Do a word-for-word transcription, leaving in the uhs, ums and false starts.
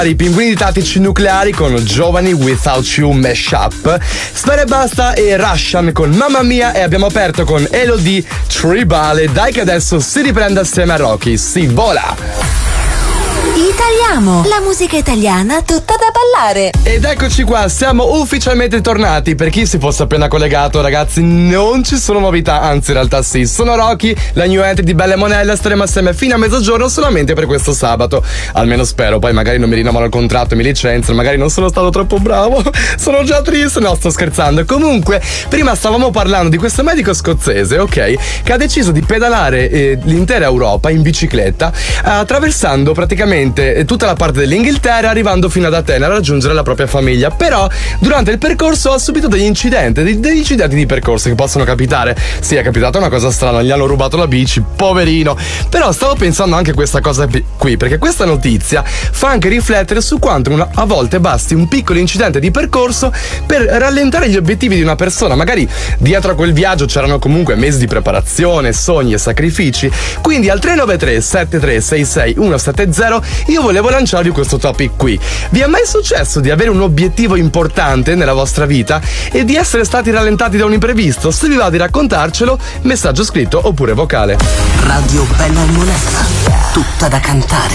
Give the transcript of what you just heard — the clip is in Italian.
I pinguini tattici nucleari con Giovani Without You Mashup, Sfera Basta e Russian con Mamma Mia, e abbiamo aperto con Elodie Tribale. Dai che adesso si riprende assieme a Rocky, si vola! Italiamo, la musica italiana tutta da ballare. Ed eccoci qua, siamo ufficialmente tornati. Per chi si fosse appena collegato, ragazzi, non ci sono novità, anzi in realtà sì. Sono Rocky, la new entry di Belle Monella. Staremo assieme fino a mezzogiorno solamente per questo sabato. Almeno spero, poi magari non mi rinnovano il contratto e mi licenziano, magari non sono stato troppo bravo. Sono già triste, no, sto scherzando. Comunque, prima stavamo parlando di questo medico scozzese, ok, che ha deciso di pedalare eh, l'intera Europa in bicicletta, attraversando praticamente tutta la parte dell'Inghilterra, arrivando fino ad Atene a raggiungere la propria famiglia. Però durante il percorso ha subito degli incidenti, degli, degli incidenti di percorso che possono capitare. Sì, è capitata una cosa strana, gli hanno rubato la bici, poverino. Però stavo pensando anche a questa cosa qui, perché questa notizia fa anche riflettere su quanto una, a volte basti un piccolo incidente di percorso per rallentare gli obiettivi di una persona. Magari dietro a quel viaggio c'erano comunque mesi di preparazione, sogni e sacrifici. Quindi al tre nove tre sette tre sei sei uno sette zero io volevo lanciarvi questo topic qui. Vi è mai successo di avere un obiettivo importante nella vostra vita e di essere stati rallentati da un imprevisto? Se vi va di raccontarcelo, messaggio scritto oppure vocale. Radio Bella e Monella, tutta da cantare.